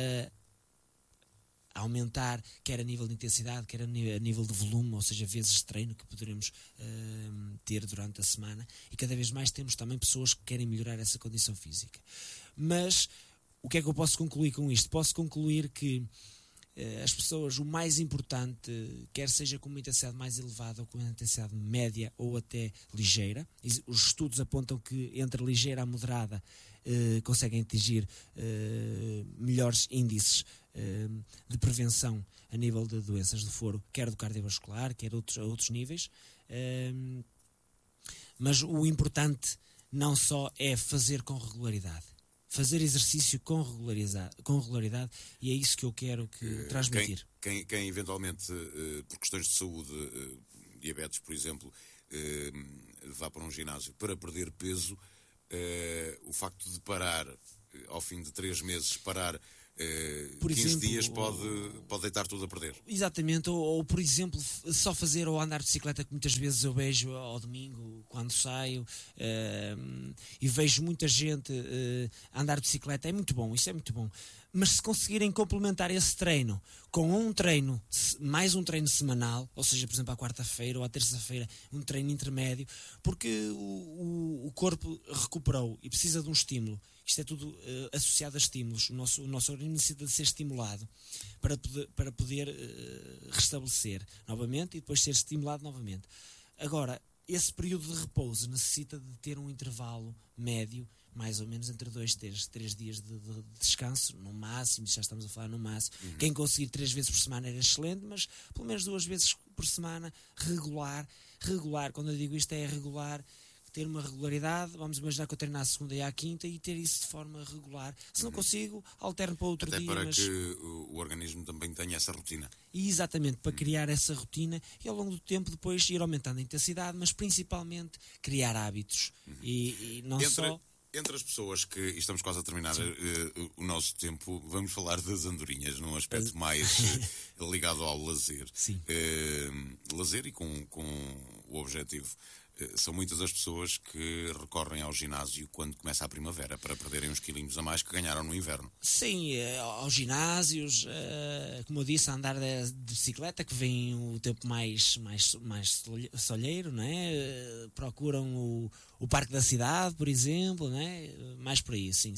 a aumentar, quer a nível de intensidade, quer a nível de volume, ou seja, vezes de treino que poderemos ter durante a semana, e cada vez mais temos também pessoas que querem melhorar essa condição física. Mas o que é que eu posso concluir com isto? Posso concluir que as pessoas, o mais importante, quer seja com uma intensidade mais elevada ou com uma intensidade média ou até ligeira, os estudos apontam que entre ligeira a moderada conseguem atingir melhores índices de prevenção a nível de doenças do foro, quer do cardiovascular, quer a outros níveis. Mas o importante não só é fazer com regularidade. Fazer exercício com regularidade, e é isso que eu quero transmitir. Quem eventualmente, por questões de saúde, diabetes, por exemplo, vá para um ginásio para perder peso, o facto de parar, ao fim de 3 meses, parar 15 dias pode deitar tudo a perder. Exatamente, ou por exemplo, só fazer ou andar de bicicleta, que muitas vezes eu vejo ao domingo, quando saio, e vejo muita gente andar de bicicleta, é muito bom, isso é muito bom. Mas se conseguirem complementar esse treino com um treino, mais um treino semanal, ou seja, por exemplo, à quarta-feira ou à terça-feira, um treino intermédio, porque o corpo recuperou e precisa de um estímulo. Isto é tudo associado a estímulos. O nosso organismo necessita de ser estimulado para poder restabelecer novamente e depois ser estimulado novamente. Agora, esse período de repouso necessita de ter um intervalo médio, mais ou menos entre 2 e 3 dias de descanso, no máximo, já estamos a falar no máximo. Quem conseguir 3 vezes por semana era excelente, mas pelo menos 2 vezes por semana, regular, quando eu digo isto é regular, ter uma regularidade. Vamos imaginar que eu treino à segunda e à quinta e ter isso de forma regular. Se não consigo, alterno para outro dia. Até para que o organismo também tenha essa rotina. E exatamente, para criar essa rotina e ao longo do tempo depois ir aumentando a intensidade, mas principalmente criar hábitos. E não só... Entre as pessoas que, e estamos quase a terminar o nosso tempo, vamos falar das andorinhas num aspecto mais ligado ao lazer. Lazer e com o objetivo. São muitas as pessoas que recorrem ao ginásio quando começa a primavera para perderem uns quilinhos a mais que ganharam no inverno. Sim, aos ginásios, como eu disse, a andar de bicicleta, que vem o tempo mais solheiro, não é? Procuram o Parque da Cidade, por exemplo, não é? Mais por aí, sim.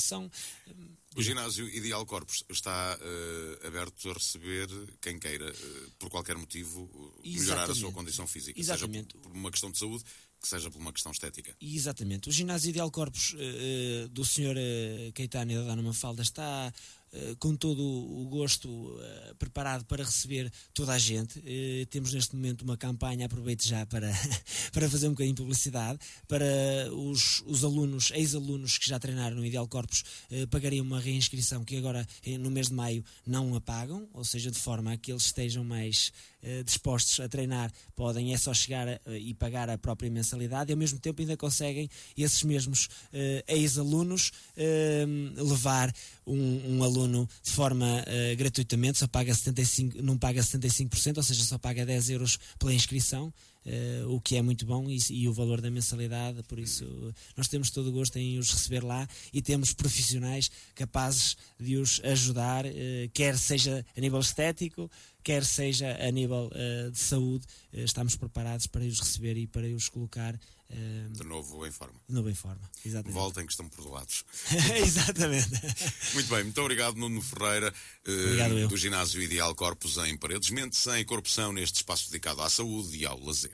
O ginásio Ideal Corpus está aberto a receber quem queira, por qualquer motivo, melhorar a sua condição física. Exatamente. Seja por uma questão de saúde, que seja por uma questão estética. Exatamente. O ginásio Ideal Corpus do Sr. Caetano e da Dona Mafalda está com todo o gosto preparado para receber toda a gente. Temos neste momento uma campanha, aproveito já para fazer um bocadinho de publicidade, para os alunos, ex-alunos que já treinaram no Ideal Corpus, pagariam uma reinscrição que agora no mês de maio não a pagam, ou seja, de forma a que eles estejam mais dispostos a treinar, podem só chegar e pagar a própria mensalidade e ao mesmo tempo ainda conseguem esses mesmos ex-alunos levar um aluno de forma gratuitamente, só paga 75%, não paga 75%, ou seja, só paga 10 euros pela inscrição, o que é muito bom, e o valor da mensalidade. Por isso nós temos todo o gosto em os receber lá e temos profissionais capazes de os ajudar, quer seja a nível estético, quer seja a nível de saúde. Estamos preparados para os receber e para os colocar de novo em forma. De novo em forma, exatamente. Voltem que estão perdoados. Exatamente. Muito bem, muito obrigado, Nuno Ferreira, do Ginásio Ideal Corpus em Paredes. Mente sem corrupção neste espaço dedicado à saúde e ao lazer.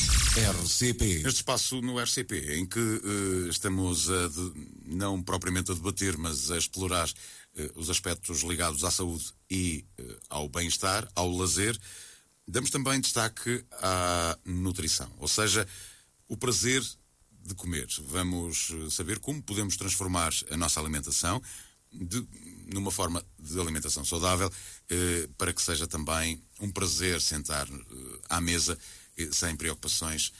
RCP. Este espaço no RCP, em que estamos não propriamente a debater, mas a explorar os aspectos ligados à saúde e ao bem-estar, ao lazer, damos também destaque à nutrição, ou seja, o prazer de comer. Vamos saber como podemos transformar a nossa alimentação numa forma de alimentação saudável, para que seja também um prazer sentar à mesa sem preocupações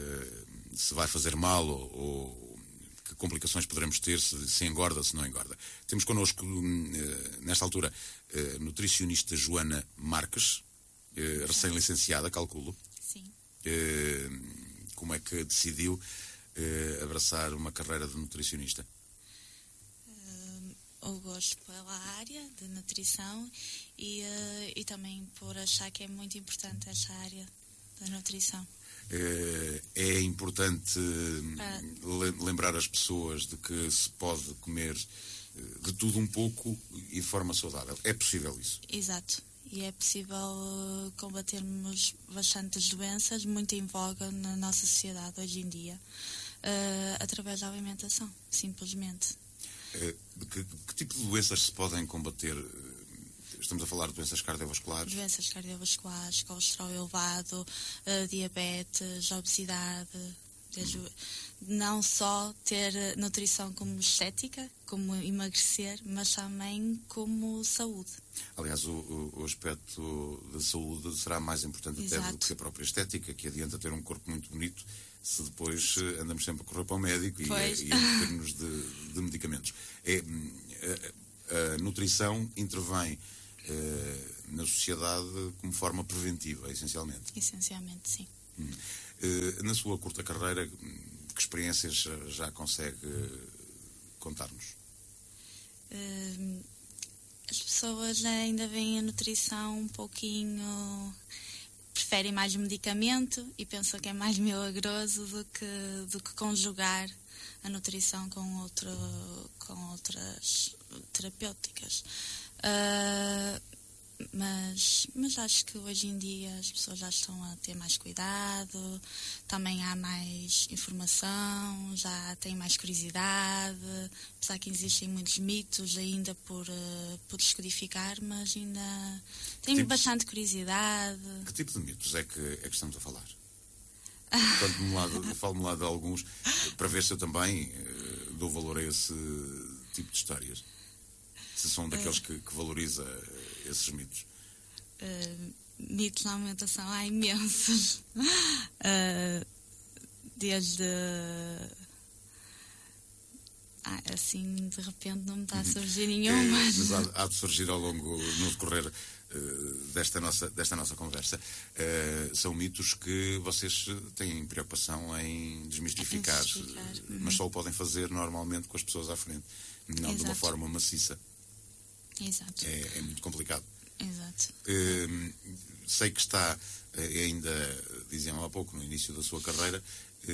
se vai fazer mal ou que complicações poderemos ter, se engorda, se não engorda. Temos connosco, nesta altura, a nutricionista Joana Marques, recém-licenciada, calculo. Sim. Como é que decidiu abraçar uma carreira de nutricionista? O gosto pela área de nutrição e também por achar que é muito importante esta área da nutrição. É importante lembrar as pessoas de que se pode comer de tudo um pouco e de forma saudável. É possível isso? Exato. e é possível combatermos bastantes doenças muito em voga na nossa sociedade hoje em dia, através da alimentação, simplesmente. Que tipo de doenças se podem combater? Estamos a falar de doenças cardiovasculares? Doenças cardiovasculares, colesterol elevado, diabetes, obesidade. Não só ter nutrição como estética, como emagrecer, mas também como saúde. Aliás, o aspecto da saúde será mais importante até do que a própria estética, que adianta ter um corpo muito bonito se depois andamos sempre a correr para o médico e a meter-nos de medicamentos. A nutrição intervém na sociedade como forma preventiva, essencialmente. Essencialmente, sim. Na sua curta carreira, que experiências já consegue contar-nos? As pessoas ainda veem a nutrição um pouquinho... preferem mais medicamento e pensam que é mais milagroso do que conjugar a nutrição com outras terapêuticas. Mas acho que hoje em dia as pessoas já estão a ter mais cuidado, também há mais informação, já têm mais curiosidade, apesar que existem muitos mitos ainda por descodificar, mas ainda têm bastante curiosidade. Que tipo de mitos é que estamos a falar? Falo-me lá de alguns, para ver se eu também dou valor a esse tipo de histórias. Se são daqueles que valoriza esses mitos. Mitos na alimentação há imensos. Desde... assim, de repente não me está a surgir nenhum. Mas há de surgir no decorrer desta nossa conversa. São mitos que vocês têm preocupação em desmistificar, mas só o podem fazer normalmente com as pessoas à frente, não de uma forma maciça. Exato. É muito complicado. Exato. Sei que está ainda, diziam há pouco, no início da sua carreira,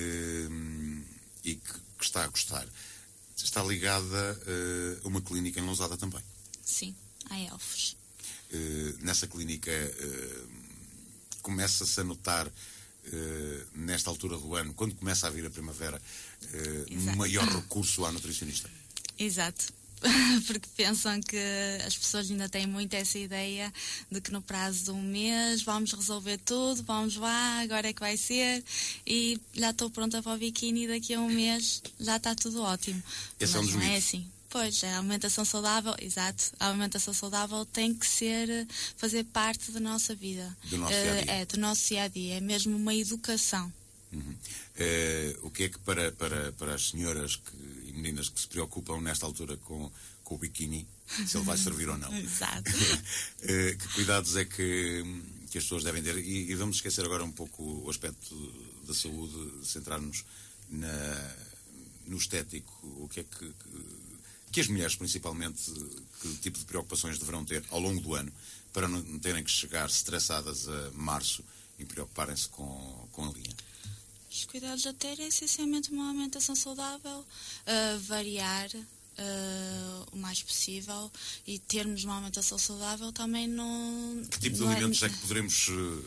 e que está a gostar. Está ligada a uma clínica em Lousada também. Sim, a Elfos. Nessa clínica começa-se a notar, nesta altura do ano, quando começa a vir a primavera, um maior recurso à nutricionista. Exato. Porque pensam que as pessoas ainda têm muito essa ideia de que no prazo de um mês vamos resolver tudo, vamos lá, agora é que vai ser e já estou pronta para o biquíni e daqui a um mês já está tudo ótimo. Esse mas é um dos não mitos. É assim. Pois, a alimentação saudável, exato, a alimentação saudável tem que fazer parte da nossa vida. Do nosso dia-a-dia. Do nosso dia-a-dia, é mesmo uma educação. O que é que para as senhoras e meninas que se preocupam nesta altura com o biquíni, se ele vai servir ou não? Exato. Que cuidados é que as pessoas devem ter? E vamos esquecer agora um pouco o aspecto da saúde, centrar-nos no estético. O que é que as mulheres, principalmente, que tipo de preocupações deverão ter ao longo do ano para não terem que chegar estressadas a março e preocuparem-se com a linha? Os cuidados a ter é essencialmente uma alimentação saudável, variar o mais possível e termos uma alimentação saudável também não... Que tipo de alimentos é que poderemos...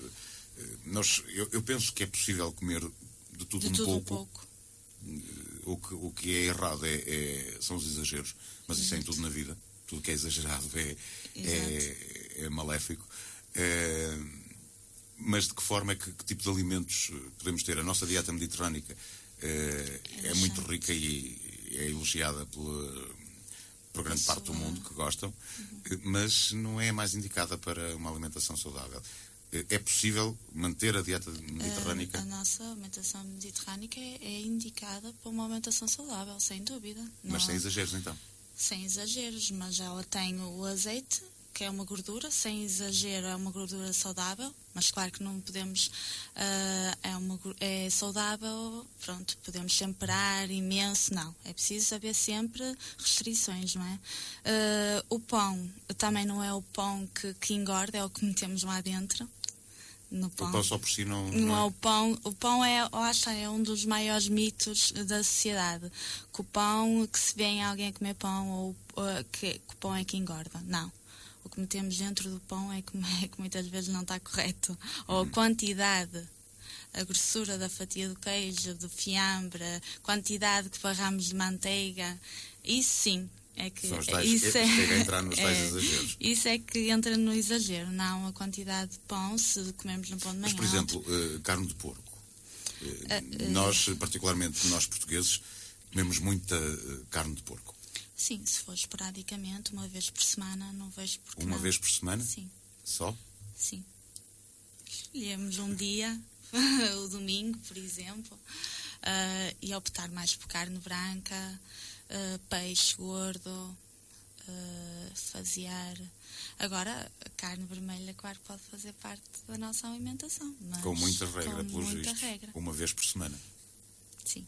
eu penso que é possível comer de tudo um pouco. O que é errado são os exageros, mas isso é em tudo na vida. Tudo que é exagerado é maléfico. Mas de que forma que tipo de alimentos podemos ter? A nossa dieta mediterrânica é muito rica e é elogiada por grande parte do mundo que gostam, mas não é a mais indicada para uma alimentação saudável. É possível manter a dieta mediterrânica? A nossa alimentação mediterrânica é indicada para uma alimentação saudável, sem dúvida. Mas sem exageros, então? Sem exageros, mas ela tem o azeite, que é uma gordura, sem exagero é uma gordura saudável, mas claro que não podemos, é saudável, pronto, podemos temperar imenso, não, é preciso saber sempre restrições, não é? O pão também não é o pão que engorda, é o que metemos lá dentro. No pão. O pão só por si não é o pão. O pão é um dos maiores mitos da sociedade. Que o pão, que se vê alguém a comer pão, ou que o pão é que engorda. Não. o que metemos dentro do pão é que muitas vezes não está correto. Ou a quantidade, a grossura da fatia do queijo, do fiambre, a quantidade que barramos de manteiga, isso sim. É que chega a entrar nos tais exageros. Isso é que entra no exagero, não a quantidade de pão, se comermos no pão de manhã. Mas, por exemplo, carne de porco. Nós, particularmente nós portugueses, comemos muita carne de porco. Sim, se for esporadicamente, uma vez por semana, não vejo porque Uma não. vez por semana? Sim. Só? Sim. Escolhemos um dia, o domingo, por exemplo, e optar mais por carne branca, peixe gordo, fasear. Agora, a carne vermelha, claro, pode fazer parte da nossa alimentação. Mas com muita regra, pelos muita vistos. regra. Uma vez por semana. Sim.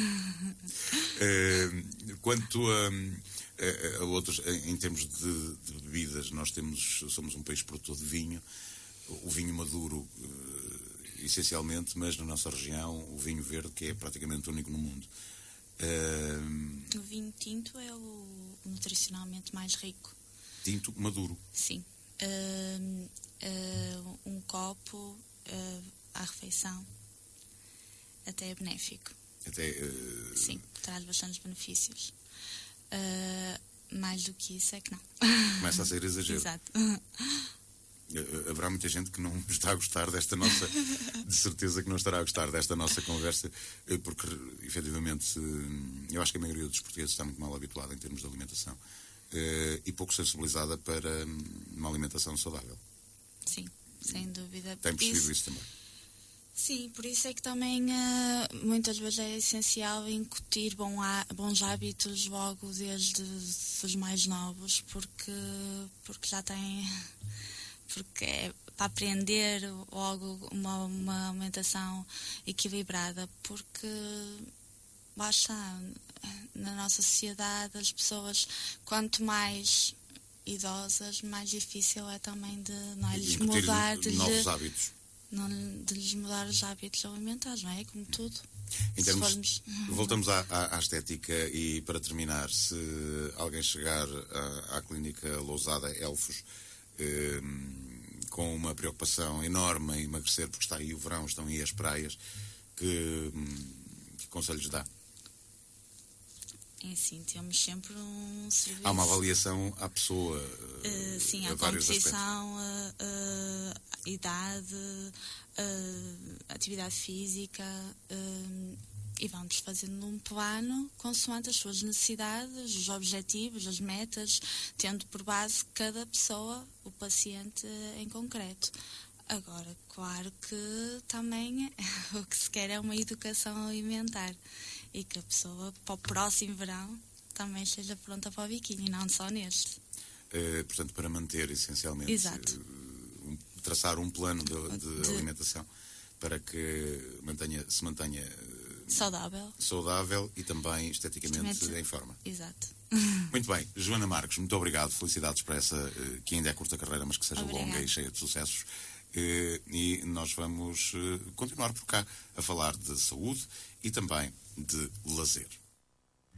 Quanto a outros, em termos de bebidas, nós somos um país produtor de vinho. O vinho maduro, essencialmente, mas na nossa região, o vinho verde, que é praticamente único no mundo. O vinho tinto é o nutricionalmente mais rico. Tinto maduro. Sim. Um copo à refeição até é benéfico. Sim, traz bastantes benefícios. Mais do que isso é que não. Começa a ser exagero. Exato. Haverá muita gente que não está a gostar desta nossa, de certeza que não estará a gostar desta nossa conversa, porque efetivamente eu acho que a maioria dos portugueses está muito mal habituada em termos de alimentação e pouco sensibilizada para uma alimentação saudável. Sim, sem dúvida. Tem percebido isso também? Sim, por isso é que também muitas vezes é essencial incutir bons hábitos logo desde os mais novos, porque já têm... porque é para aprender logo uma alimentação equilibrada, porque basta, na nossa sociedade, as pessoas, quanto mais idosas, mais difícil é também de nós lhes mudar, novos hábitos. De lhes mudar os hábitos alimentares, não é? Como tudo. Voltamos à estética e, para terminar, se alguém chegar à clínica Lousada Elfos com uma preocupação enorme em emagrecer, porque está aí o verão, estão aí as praias, que conselhos dá? Sim, temos sempre um serviço. Há uma avaliação à pessoa. Sim, a a vários competição, idade, atividade física, e vamos fazendo um plano consoante as suas necessidades, os objetivos, as metas, tendo por base cada pessoa, o paciente em concreto. Agora, claro que também o que se quer é uma educação alimentar e que a pessoa, para o próximo verão, também esteja pronta para o biquíni, não só neste. Portanto, para manter, essencialmente, traçar um plano de alimentação para que se mantenha saudável e também esteticamente em forma. Exato. Muito bem, Joana Marques, muito obrigado, felicidades para essa que ainda é curta carreira, mas que seja longa e cheia de sucessos. E nós vamos continuar por cá a falar de saúde e também de lazer.